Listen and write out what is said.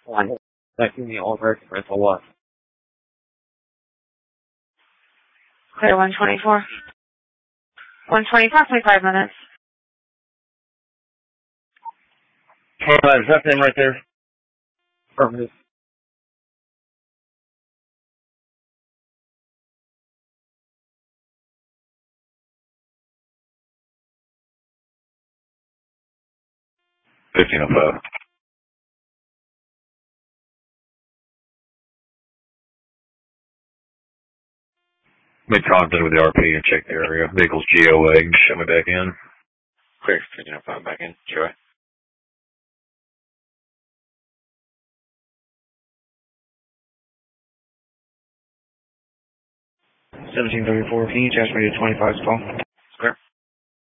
One. Checking the over rental what? Clear 124. 124, 25 minutes. Is that them right there? Affirmative. $15.05. Made contact with the RP and check the area. Vehicle's GOA and show me back in. Clear. 15.05 back in. GOA. 1734. Can you transfer me to 25 call?